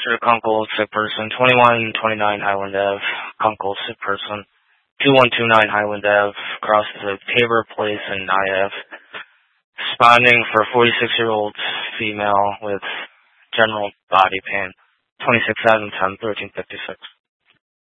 Orchard, Kunkel, sick person. 2129 Highland Ave, Kunkel, sick person. 2129 Highland Ave, crosses of Tabor Place and IF. Responding for 46-year-old female with general body pain. 26/7/10/1356.